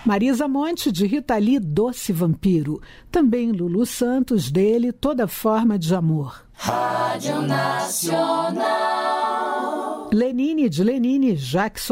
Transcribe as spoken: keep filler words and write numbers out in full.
Marisa Monte, de Rita Lee, Doce Vampiro. Também Lulu Santos, dele, Toda Forma de Amor. Rádio Nacional. Lenine, de Lenine, Jackson.